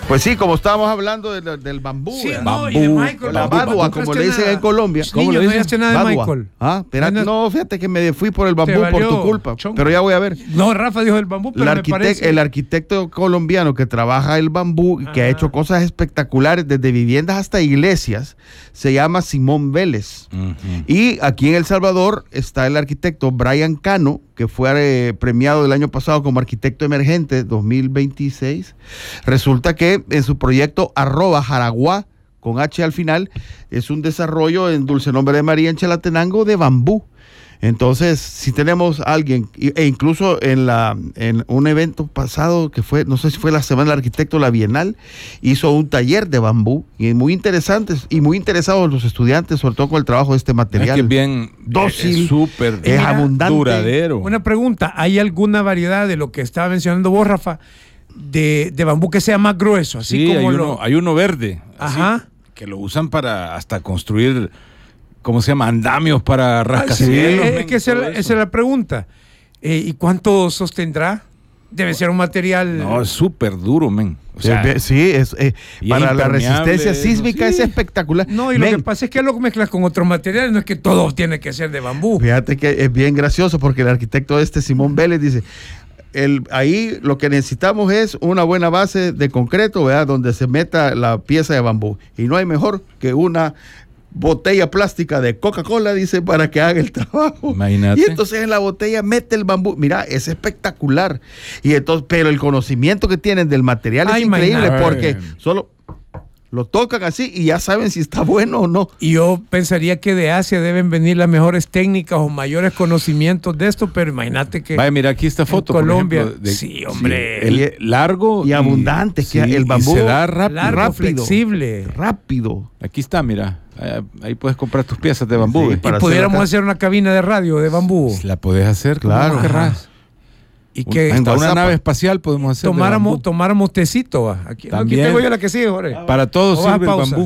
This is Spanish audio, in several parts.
Pues sí, como estábamos hablando del bambú. Sí, bambú, y de Michael, la badua, como le dicen en Colombia. Niño, no digas nada de Michael. No, fíjate que me fui por el bambú por tu culpa. Chongo. Pero ya voy a ver. No, Rafa dijo el bambú, pero me parece... El arquitecto colombiano que trabaja el bambú, que ha hecho cosas espectaculares, desde viviendas hasta iglesias, se llama Simón Vélez. Y aquí en El Salvador está el arquitecto Brian Cano, que fue premiado el año pasado como arquitecto emergente 2026. Resulta que en su proyecto @Jaraguá, con H al final, es un desarrollo en Dulce Nombre de María, en Chalatenango, de bambú. Entonces, si tenemos a alguien, e incluso en un evento pasado que fue, no sé si fue la Semana del Arquitecto, la Bienal, hizo un taller de bambú, y muy interesantes y muy interesados los estudiantes, sobre todo con el trabajo de este material. Es que bien dócil, súper abundante, duradero. Una pregunta, ¿hay alguna variedad de lo que estaba mencionando vos, Rafa, de bambú que sea más grueso? Así sí, como hay uno verde, ajá, así, que lo usan para hasta construir... ¿Cómo se llama? Andamios para rascacielos. Es que esa es la pregunta. ¿Y cuánto sostendrá? Debe ser un material... No, es súper duro, men. O sea, sí, para la resistencia sísmica es espectacular. No, y lo que pasa es que lo mezclas con otros materiales, no es que todo tiene que ser de bambú. Fíjate que es bien gracioso porque el arquitecto Simón Vélez dice... ahí lo que necesitamos es una buena base de concreto, ¿verdad? Donde se meta la pieza de bambú. Y no hay mejor que una botella plástica de Coca-Cola, dice, para que haga el trabajo. Imagínate. Y entonces en la botella mete el bambú. Mira, es espectacular. Y entonces, pero el conocimiento que tienen del material es increíble, porque solo lo tocan así y ya saben si está bueno o no. Y yo pensaría que de Asia deben venir las mejores técnicas o mayores conocimientos de esto, pero imagínate que... Vaya, mira aquí esta foto, Colombia, por ejemplo, sí, hombre. El largo y abundante, que el bambú se da rápido, flexible. Rápido. Aquí está, mira. Ahí puedes comprar tus piezas de bambú. Sí, y pudiéramos hacer una cabina de radio de bambú. La podés hacer, claro. Como querrás. Y que hasta una nave espacial podemos hacer. Tomáramos tecito. Aquí tengo yo la que sigue, Jorge. Para todo sirve el bambú.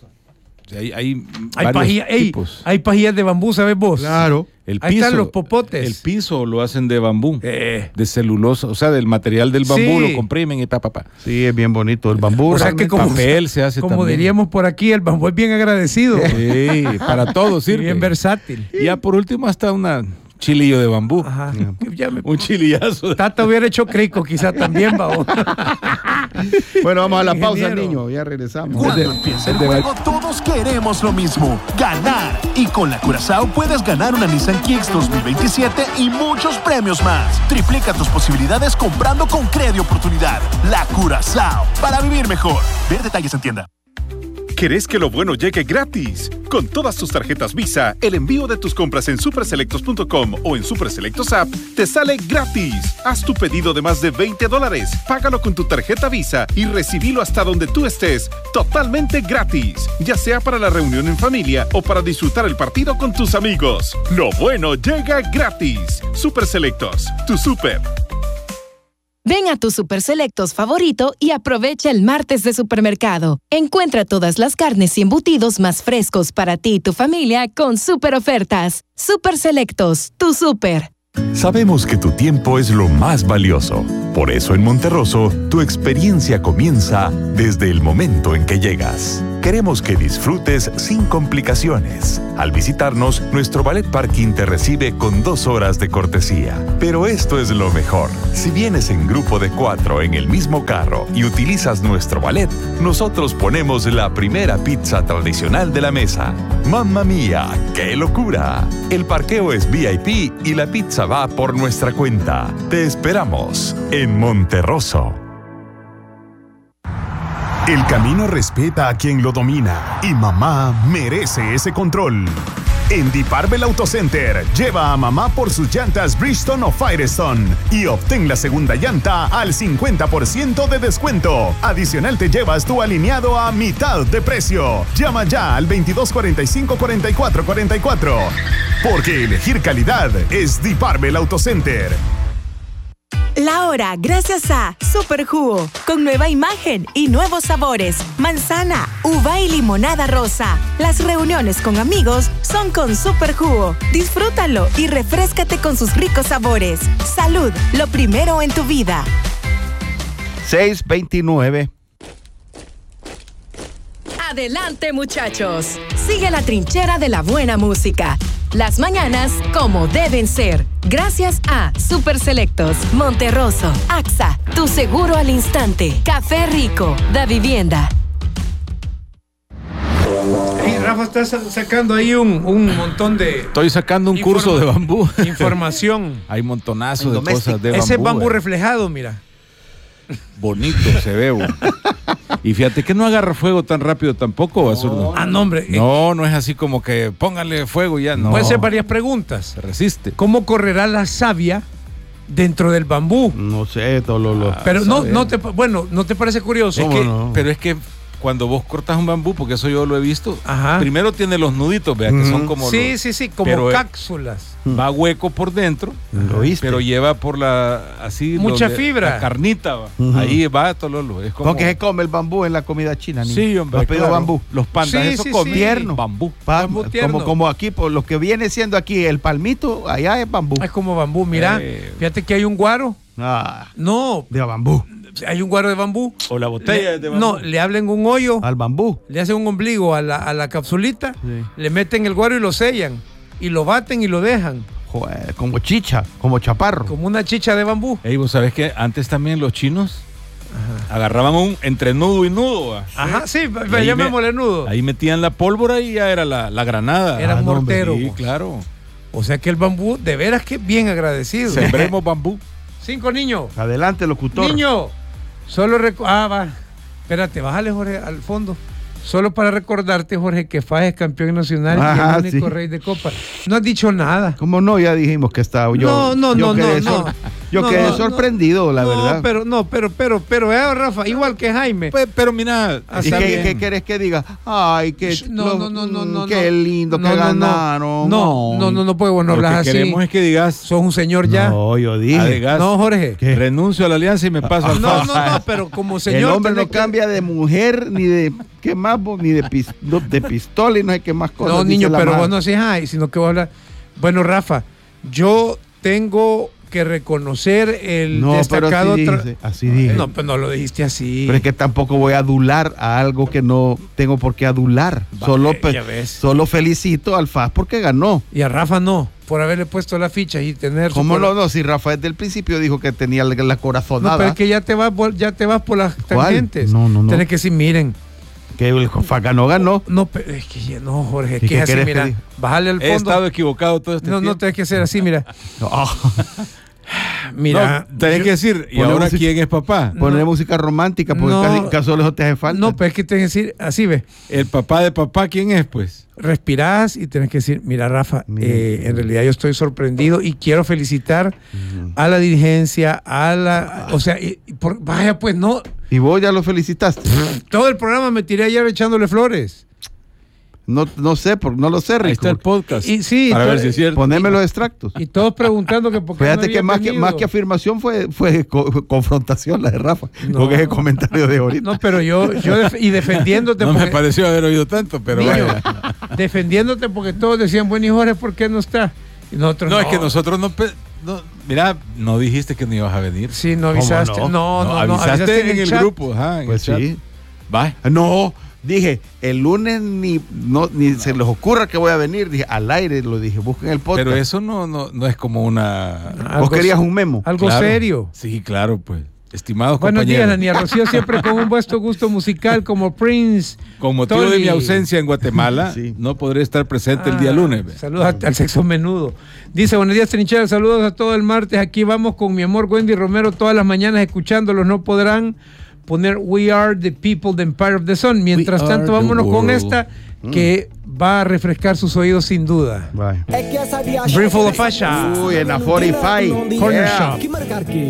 Hay pajillas de bambú, ¿sabes vos? Claro. Ahí están los popotes. El piso lo hacen de bambú, de celulosa, o sea, del material del bambú, lo comprimen y papá. Sí, es bien bonito el bambú. O sea que como papel se hace como también. Diríamos por aquí, el bambú es bien agradecido. Sí, para todo sirve. Bien versátil. Y ya por último hasta una chilillo de bambú. Ajá. Un chilillazo. Tata hubiera hecho crico, quizás también, va. Bueno, vamos a la pausa, niño. Ya regresamos. Cuando empieza el juego, todos queremos lo mismo: ganar. Y con la Curazao puedes ganar una Nissan Kicks 2027 y muchos premios más. Triplica tus posibilidades comprando con Credi Oportunidad. La Curazao, para vivir mejor. Ver detalles en tienda. ¿Querés que lo bueno llegue gratis? Con todas tus tarjetas Visa, el envío de tus compras en superselectos.com o en Superselectos App te sale gratis. Haz tu pedido de más de $20, págalo con tu tarjeta Visa y recibilo hasta donde tú estés, totalmente gratis. Ya sea para la reunión en familia o para disfrutar el partido con tus amigos. Lo bueno llega gratis. Superselectos, tu super. Ven a tu Super Selectos favorito y aprovecha el martes de supermercado. Encuentra todas las carnes y embutidos más frescos para ti y tu familia con super ofertas. Super Selectos, tu super. Sabemos que tu tiempo es lo más valioso. Por eso en Monterroso, tu experiencia comienza desde el momento en que llegas. Queremos que disfrutes sin complicaciones. Al visitarnos, nuestro ballet parking te recibe con 2 horas de cortesía. Pero esto es lo mejor. Si vienes en grupo de 4 en el mismo carro y utilizas nuestro ballet, nosotros ponemos la primera pizza tradicional de la mesa. ¡Mamma mía! ¡Qué locura! El parqueo es VIP y la pizza va por nuestra cuenta. Te esperamos en Monterroso. El camino respeta a quien lo domina y mamá merece ese control. En Deep Arbel Auto Center, lleva a mamá por sus llantas Bridgestone o Firestone y obtén la segunda llanta al 50% de descuento. Adicional te llevas tu alineado a mitad de precio. Llama ya al 2245-4444. Porque elegir calidad es Deep Arbel Auto Center. La hora gracias a Super Jugo, con nueva imagen y nuevos sabores. Manzana, uva y limonada rosa. Las reuniones con amigos son con Super Jugo. Disfrútalo y refréscate con sus ricos sabores. Salud, lo primero en tu vida. 6:29. Adelante, muchachos. Sigue la trinchera de la buena música. Las mañanas como deben ser. Gracias a Super Selectos, Monterroso, AXA, tu seguro al instante, Café Rico, Da Vivienda. Y Rafa, estás sacando ahí un montón de... Estoy sacando un curso de bambú. Información. Hay montonazos de cosas de bambú. Ese bambú reflejado, mira. Bonito se ve, güey. Y fíjate que no agarra fuego tan rápido tampoco, Azurdo. No, hombre. No es así como que póngale fuego ya. No. Puede ser varias preguntas. Se resiste. ¿Cómo correrá la savia dentro del bambú? No sé, todo lo... Pero no te parece curioso. Pero es que cuando vos cortas un bambú, porque eso yo lo he visto, Ajá. primero tiene los nuditos, vea, que son como sí, como cápsulas. Va hueco por dentro, pero lleva por mucha fibra. La carnita, va. Ahí va todo lo. Es como... Porque se come el bambú en la comida china. Sí, hombre. ¿Has pedido bambú? Los pandas, eso comen. Tierno. Bambú. Bambú tierno. Como aquí, por lo que viene siendo aquí el palmito, allá es bambú. Es como bambú, mira. Fíjate que hay un guaro. No. De bambú. Hay un guaro de bambú. O la botella de bambú. No, le abren un hoyo. Al bambú. Le hacen un ombligo a la capsulita. Sí. Le meten el guaro y lo sellan. Y lo baten y lo dejan. Joder, como chicha, como chaparro. Como una chicha de bambú. Ey, vos sabés que antes también los chinos agarraban un entre nudo y nudo. Ajá, sí, llamémosle nudo. Ahí metían la pólvora y ya era la granada. Era un mortero. Sí, claro. O sea que el bambú, de veras que bien agradecido. Sembremos bambú. 5 niños. Adelante, locutor. Niño, solo va. Espérate, bájale, Jorge, al fondo. Solo para recordarte, Jorge, que Faje es campeón nacional y el único rey de copa. No has dicho nada. ¿Cómo no? Ya dijimos que estaba yo. Yo quedé sorprendido, la verdad. Pero, Rafa, igual que Jaime. Pero mira, ¿y qué querés que diga? Ay, qué lindo que ganaron. No puedo, no hablas así. Lo que queremos es que digas, sos un señor ya. No, yo dije. No, Jorge. ¿Qué? Renuncio a la alianza y me paso al No, pero como señor. El hombre no cambia de mujer ni de... ¿Qué más vos? Ni de pistola y no sé qué más cosas. No, niño, pero vos no decís ay, sino que vos hablas. Bueno, Rafa, yo tengo que reconocer el destacado. Así dije. No, pues no lo dijiste así. Pero es que tampoco voy a adular a algo que no tengo por qué adular. Solo felicito al FAS porque ganó. Y a Rafa no, por haberle puesto la ficha y tener. ¿Cómo no? Si Rafa desde el principio dijo que tenía la corazonada. No, pero es que ya te vas por las tangentes. No. Tienes que decir, miren. Que el FAS ganó. No, pero es que no, Jorge, que es así, mira. Bájale al fondo. He estado equivocado todo este tiempo. No tienes que ser así, mira. Mira, tenés que decir, ¿y ahora quién es papá? Poner música romántica, porque en caso de eso te hace falta. No, pero es que tienes que decir, así ve. ¿El papá de papá quién es, pues? Respirás y tenés que decir, mira, Rafa, en realidad yo estoy sorprendido y quiero felicitar a la dirigencia, vaya, pues no. ¿Y vos ya lo felicitaste? Todo el programa me tiré ayer echándole flores. No sé, no lo sé, Rico. Ahí está el podcast. Sí, para ver si es cierto. Poneme los extractos. Y todos preguntando que por qué. Fíjate que más que afirmación fue confrontación la de Rafa. No. Porque es el comentario de ahorita. No, pero yo y defendiéndote. No me pareció haber oído tanto, pero niño, defendiéndote porque todos decían, bueno, y Jorge, ¿por qué no está? Y nosotros es que nosotros no. Mira, no dijiste que no ibas a venir. Sí, no avisaste. No, avisaste en el grupo. Ajá, pues sí. Va. No. Dije, el lunes ni se les ocurra que voy a venir. Dije, al aire lo dije, busquen el podcast. Pero eso no es como una... Vos querías un memo. Algo serio. Sí, claro, pues. Estimados Buenos compañeros. Buenos días, Daniel Rocío, siempre con un vuestro gusto musical como Prince. Con motivo de mi ausencia en Guatemala, no podré estar presente el día lunes. Saludos al sexo menudo. Dice, buenos días, Trinchera, saludos a todo el martes. Aquí vamos con mi amor Wendy Romero todas las mañanas escuchándolos. No podrán poner We Are the People, the Empire of the Sun. Mientras tanto, vámonos con esta que va a refrescar sus oídos sin duda. Bye. Brimful of Asha. Uy, en la 45. Corner Shop.